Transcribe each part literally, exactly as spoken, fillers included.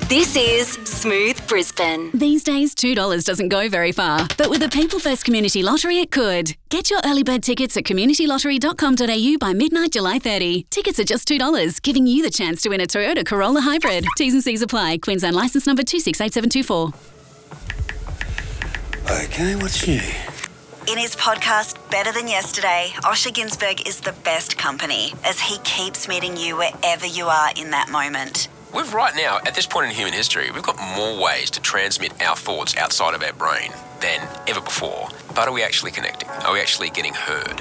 This is Smooth Brisbane. These days, two dollars doesn't go very far, but with the People First Community Lottery, it could. Get your early bird tickets at community lottery dot com dot a u by midnight July thirtieth. Tickets are just two dollars, giving you the chance to win a Toyota Corolla Hybrid. T's and C's apply. Queensland licence number two six eight seven two four. Okay, what's new? In his podcast, Better Than Yesterday, Osher Günsberg is the best company as he keeps meeting you wherever you are in that moment. We've right now, at this point in human history, we've got more ways to transmit our thoughts outside of our brain than ever before. But are we actually connecting? Are we actually getting heard?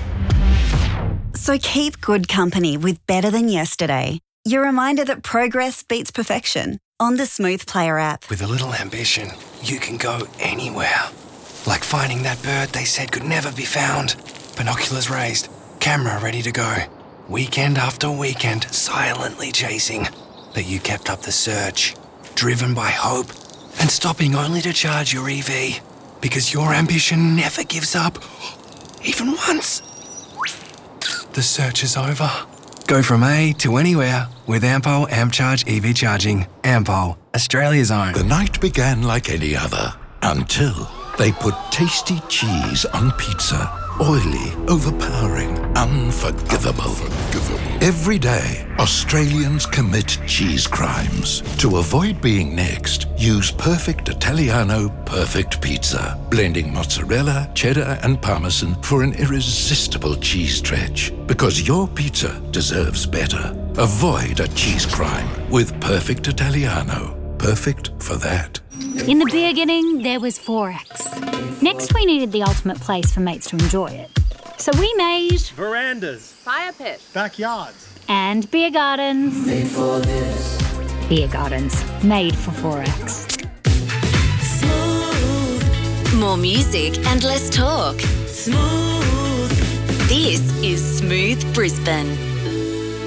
So keep good company with Better Than Yesterday. Your reminder that progress beats perfection on the Smooth Player app. With a little ambition, you can go anywhere. Like finding that bird they said could never be found. Binoculars raised, camera ready to go. Weekend after weekend, silently chasing. But you kept up the search, driven by hope, and stopping only to charge your E V. Because your ambition never gives up, even once. The search is over. Go from A to anywhere with Ampol AmpCharge E V charging. Ampol, Australia's own. The night began like any other, until they put tasty cheese on pizza. Oily, overpowering, unforgivable. unforgivable. Every day, Australians commit cheese crimes. To avoid being next, use Perfect Italiano Perfect Pizza, blending mozzarella, cheddar and parmesan for an irresistible cheese stretch. Because your pizza deserves better. Avoid a cheese crime with Perfect Italiano. Perfect for that. In the beginning, there was Forex. Next, we needed the ultimate place for mates to enjoy it. So we made verandas, fire pits, backyards, and beer gardens. Made for this. Beer gardens, made for Forex. Smooth. More music and less talk. Smooth. This is Smooth Brisbane.